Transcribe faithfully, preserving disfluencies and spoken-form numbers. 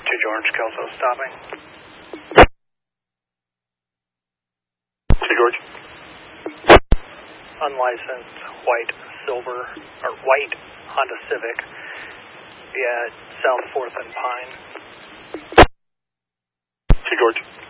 two George, Kelso stopping. two George. Unlicensed white silver, or white Honda Civic. Yeah, South fourth and Pine. two George.